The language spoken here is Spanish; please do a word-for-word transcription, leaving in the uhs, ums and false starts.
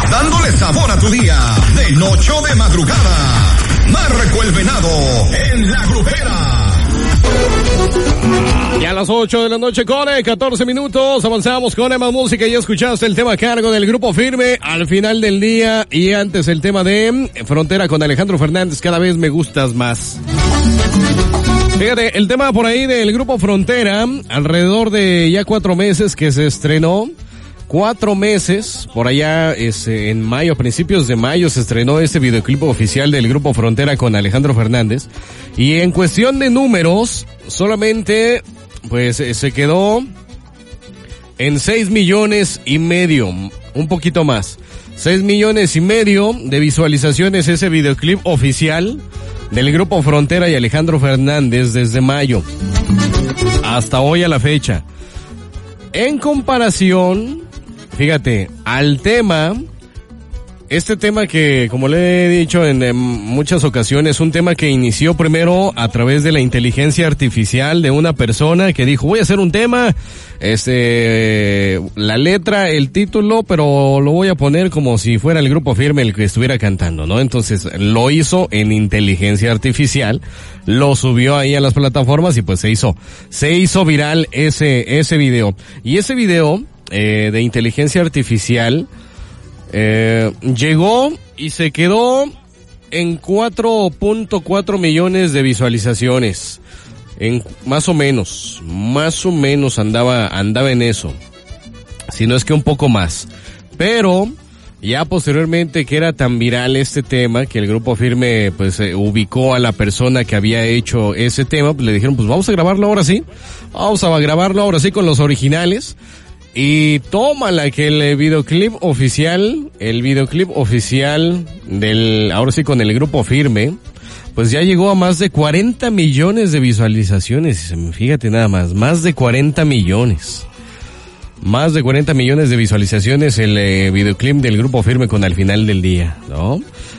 dándole sabor a tu día, de noche o de madrugada. Marco el Venado en La Grupera. Y a las ocho de la noche con catorce minutos avanzamos con más música. Ya escuchaste el tema a cargo del Grupo Firme al final del día, y antes el tema de Frontera con Alejandro Fernández, Cada vez me gustas más. Fíjate, el tema por ahí del Grupo Frontera, alrededor de ya cuatro meses que se estrenó. Cuatro meses, por allá es, en mayo, a principios de mayo se estrenó este videoclip oficial del Grupo Frontera con Alejandro Fernández. Y en cuestión de números, solamente pues se quedó en seis millones y medio, un poquito más. Seis millones y medio de visualizaciones ese videoclip oficial del Grupo Frontera y Alejandro Fernández desde mayo hasta hoy a la fecha. En comparación, fíjate, al tema, este tema que, como le he dicho en, en muchas ocasiones, un tema que inició primero a través de la inteligencia artificial de una persona que dijo, voy a hacer un tema, este, la letra, el título, pero lo voy a poner como si fuera el Grupo Firme el que estuviera cantando, ¿no? Entonces, lo hizo en inteligencia artificial, lo subió ahí a las plataformas y pues se hizo, se hizo viral ese, ese video. Y ese video, eh, de inteligencia artificial, Eh, llegó y se quedó en cuatro punto cuatro millones de visualizaciones, en más o menos, más o menos andaba, andaba en eso, si no es que un poco más, pero ya posteriormente que era tan viral este tema, que el Grupo Firme pues eh, ubicó a la persona que había hecho ese tema, pues le dijeron, pues vamos a grabarlo ahora sí, vamos a grabarlo ahora sí con los originales. Y tómala que el videoclip oficial, el videoclip oficial del, ahora sí con el Grupo Firme, pues ya llegó a más de cuarenta millones de visualizaciones. Fíjate nada más, más de cuarenta millones. Más de cuarenta millones de visualizaciones el eh, videoclip del Grupo Firme con Al final del día, ¿no?